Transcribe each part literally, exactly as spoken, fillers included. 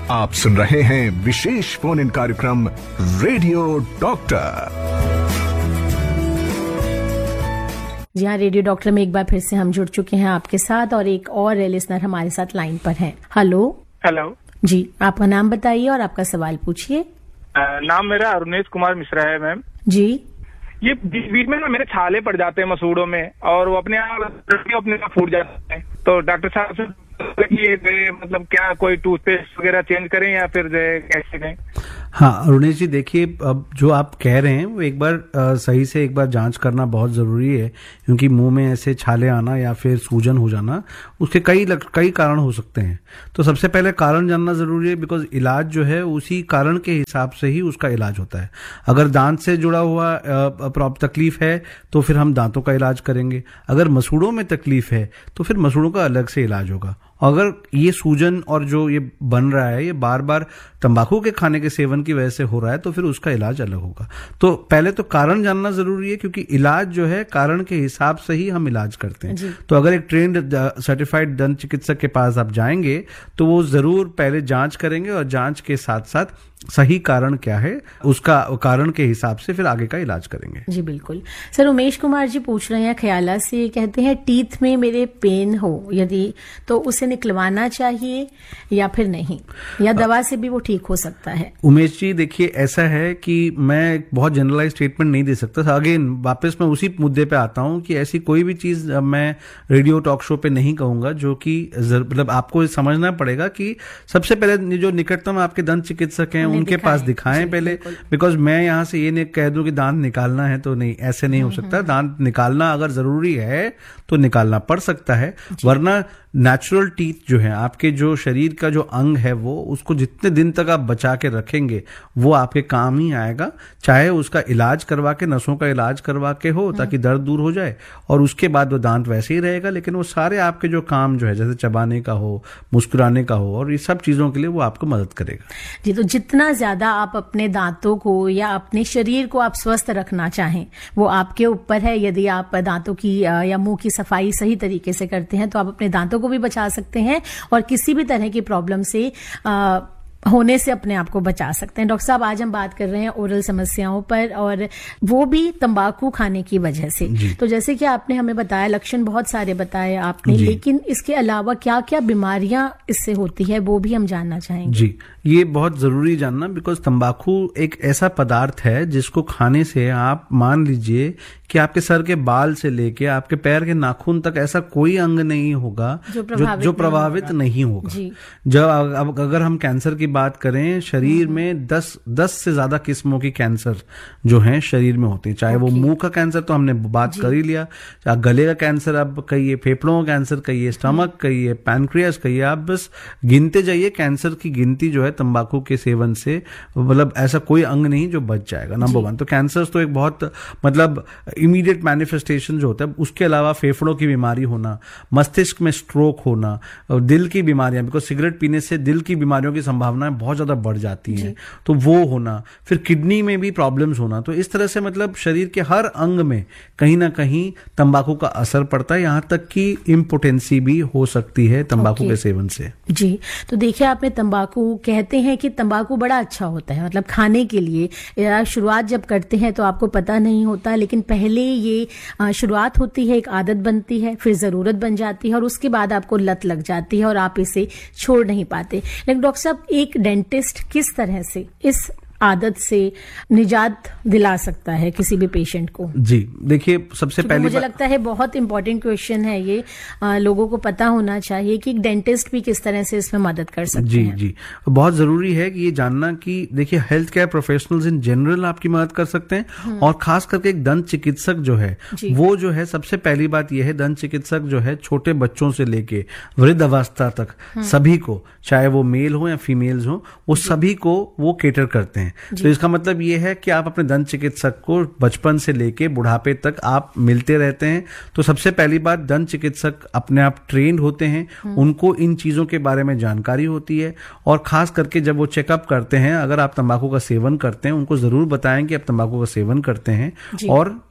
आप सुन रहे हैं विशेष फोन इन कार्यक्रम रेडियो डॉक्टर। जी हाँ, रेडियो डॉक्टर में एक बार फिर से हम जुड़ चुके हैं आपके साथ और एक और लिसनर हमारे साथ लाइन पर हैं। हेलो हेलो जी, आपका नाम बताइए और आपका सवाल पूछिए। नाम मेरा अरुणेश कुमार मिश्रा है मैम जी। ये बीच बीच में ना मेरे छाले पड़ जाते हैं मसूड़ों में और वो अपने आप अपने आप फूट जाते हैं, तो डॉक्टर साहब से ये मतलब क्या कोई टूथपेस्ट वगैरह चेंज करें या फिर कैसे करें? हाँ अरुणेश जी, देखिए अब जो आप कह रहे हैं वो एक बार आ, सही से एक बार जांच करना बहुत ज़रूरी है, क्योंकि मुंह में ऐसे छाले आना या फिर सूजन हो जाना उसके कई कई कारण हो सकते हैं। तो सबसे पहले कारण जानना ज़रूरी है, बिकॉज इलाज जो है उसी कारण के हिसाब से ही उसका इलाज होता है। अगर दांत से जुड़ा हुआ तकलीफ है तो फिर हम दांतों का इलाज करेंगे, अगर मसूड़ों में तकलीफ है तो फिर मसूड़ों का अलग से इलाज होगा। अगर ये सूजन और जो ये बन रहा है ये बार बार तंबाकू के खाने के सेवन की वजह से हो रहा है तो फिर उसका इलाज अलग होगा। तो पहले तो कारण जानना जरूरी है, क्योंकि इलाज जो है कारण के हिसाब से ही हम इलाज करते हैं। तो अगर एक ट्रेंड सर्टिफाइड दंत चिकित्सक के पास आप जाएंगे तो वो जरूर पहले जांच करेंगे और जांच के साथ साथ सही कारण क्या है उसका कारण के हिसाब से फिर आगे का इलाज करेंगे। जी बिल्कुल। सर उमेश कुमार जी पूछ रहे हैं ख्याला से, कहते हैं टीथ में मेरे पेन हो यदि तो उसे निकलवाना चाहिए या फिर नहीं, या दवा से भी वो ठीक हो सकता है? उमेश जी देखिए, ऐसा है कि मैं बहुत जनरलाइज स्टेटमेंट नहीं दे सकता। अगेन वापस मैं उसी मुद्दे पे आता हूं कि ऐसी कोई भी चीज मैं रेडियो टॉक शो पे नहीं कहूंगा, जो कि मतलब आपको समझना पड़ेगा कि सबसे पहले जो निकटतम आपके दंत चिकित्सक हैं उनके पास दिखाएं पहले, बिकॉज मैं यहां से ये नहीं कह दूं कि दांत निकालना है तो नहीं, ऐसे नहीं हो सकता। दांत निकालना अगर जरूरी है तो निकालना पड़ सकता है, वरना नेचुरल टीथ जो है आपके जो शरीर का जो अंग है वो उसको जितने दिन तक आप बचा के रखेंगे वो आपके काम ही आएगा, चाहे उसका इलाज करवा के नसों का इलाज करवा के हो ताकि दर्द दूर हो जाए और उसके बाद वो दांत वैसे ही रहेगा, लेकिन वो सारे आपके जो काम जो है जैसे चबाने का हो, मुस्कुराने का हो और ये सब चीजों के लिए वो आपको मदद करेगा। जी, तो जितना ज्यादा आप अपने दांतों को या अपने शरीर को आप स्वस्थ रखना चाहें वो आपके ऊपर है। यदि आप दांतों की या मुंह की सफाई सही तरीके से करते हैं तो आप अपने दांतों को भी बचा सकते हैं और किसी भी तरह की प्रॉब्लम से आ, होने से अपने आप को बचा सकते हैं। डॉक्टर साहब, आज हम बात कर रहे हैं ओरल समस्याओं पर और वो भी तंबाकू खाने की वजह से। तो जैसे कि आपने हमें बताया, लक्षण बहुत सारे बताए आपने, लेकिन इसके अलावा क्या क्या बीमारियां इससे होती है वो भी हम जानना चाहेंगे। जी, ये बहुत जरूरी जानना, बिकॉज तंबाकू एक ऐसा पदार्थ है जिसको खाने से आप मान लीजिए कि आपके सर के बाल से लेके आपके पैर के नाखून तक ऐसा कोई अंग नहीं होगा जो प्रभावित, जो, जो प्रभावित नहीं होगा, नहीं होगा। जब अब अगर हम कैंसर की बात करें, शरीर में दस दस से ज्यादा किस्मों की कैंसर जो हैं शरीर में होती है, चाहे वो मुंह का कैंसर तो हमने बात कर ही लिया, चाहे गले का कैंसर आप कहिए, फेफड़ों का कैंसर कहिए, स्टमक कहिए, पैनक्रियास कहिए, आप बस गिनते जाइए। कैंसर की गिनती जो है तंबाकू के सेवन से, मतलब ऐसा कोई अंग नहीं जो बच जाएगा, नंबर वन। तो कैंसर तो एक बहुत मतलब इमीडिएट मैनिफेस्टेशन जो होता है। उसके अलावा फेफड़ों की बीमारी होना, मस्तिष्क में स्ट्रोक होना, दिल की बीमारियां, बिकॉज सिगरेट पीने से दिल की बीमारियों की संभावनाएं बहुत ज्यादा बढ़ जाती हैं, तो वो होना, फिर किडनी में भी प्रॉब्लम्स होना। तो इस तरह से मतलब शरीर के हर अंग में कहीं ना कहीं तंबाकू का असर पड़ता है, यहां तक कि इम्पोटेंसी भी हो सकती है तंबाकू के सेवन से। जी, तो देखिए आपने तंबाकू, कहते हैं कि तंबाकू बड़ा अच्छा होता है मतलब खाने के लिए। शुरुआत जब करते हैं तो आपको पता नहीं होता, लेकिन पहले ये शुरुआत होती है, एक आदत बनती है, फिर जरूरत बन जाती है और उसके बाद आपको लत लग जाती है और आप इसे छोड़ नहीं पाते। लेकिन डॉक्टर साहब, एक डेंटिस्ट किस तरह से इस आदत से निजात दिला सकता है किसी भी पेशेंट को? जी देखिए, सबसे पहले मुझे लगता है बहुत इंपॉर्टेंट क्वेश्चन है ये, आ, लोगों को पता होना चाहिए कि एक डेंटिस्ट भी किस तरह से इसमें मदद कर सकते जी, हैं। जी जी बहुत जरूरी है कि ये जानना कि देखिए health care professionals in general आपकी मदद कर सकते हैं, और खास करके एक दंत चिकित्सक जो है वो जो है, सबसे पहली बात यह है दंत चिकित्सक जो है छोटे बच्चों से लेके वृद्ध अवस्था तक सभी को, चाहे वो मेल हो या फीमेल्स हो, वो सभी को वो केटर करते हैं। तो इसका मतलब ये है कि आप अपने दंत चिकित्सक को बचपन से लेके बुढ़ापे तक आप मिलते रहते हैं। तो सबसे पहली बात, दंत चिकित्सक अपने आप ट्रेंड होते हैं, उनको इन चीजों के बारे में जानकारी होती है, और खास करके जब वो चेकअप करते हैं, अगर आप तंबाकू का सेवन करते हैं उनको जरूर बताएं कि आप तंबाकू का सेवन करते हैं, और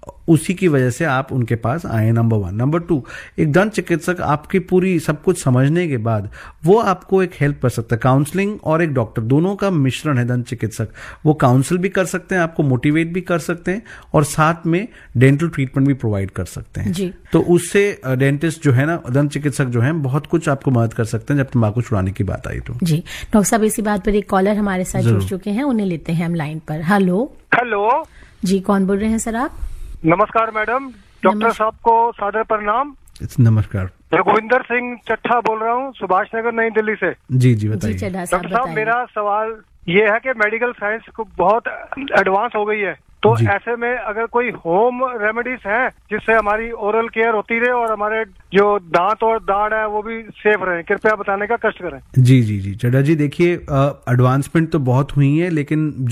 उसी की वजह से आप उनके पास आए, नंबर वन। नंबर टू, एक दंत चिकित्सक आपकी पूरी सब कुछ समझने के बाद वो आपको एक हेल्प कर सकता है। काउंसलिंग और एक डॉक्टर दोनों का मिश्रण है दंत चिकित्सक। वो काउंसिल भी कर सकते हैं, आपको मोटिवेट भी कर सकते हैं और साथ में डेंटल ट्रीटमेंट भी प्रोवाइड कर सकते हैं जी। तो उससे डेंटिस्ट जो है ना, दंत चिकित्सक जो है, बहुत कुछ आपको मदद कर सकते हैं जब तंबाकू छुड़ाने की बात आई तो। जी डॉक्टर साहब, इसी बात पर एक कॉलर हमारे साथ जुड़ चुके हैं, उन्हें लेते हैं हम लाइन पर। हेलो। हेलो जी, कौन बोल रहे हैं सर आप? नमस्कार मैडम, डॉक्टर साहब को सादर प्रणाम। नमस्कार, रघुविंदर सिंह चट्ठा बोल रहा हूँ, सुभाष नगर, नई दिल्ली से। जी जी बताइए। जी चड्ढा डॉक्टर साहब, मेरा सवाल ये है कि मेडिकल साइंस को बहुत एडवांस हो गई है, तो ऐसे में अगर कोई होम रेमेडीज हैं जिससे हमारी ओरल केयर होती रहे और हमारे जो दांत और दाढ़ है वो भी सेफ रहे, कृपया बताने का कष्ट करें। जी जी जी चड्ढा जी, देखिए एडवांसमेंट तो बहुत हुई है, लेकिन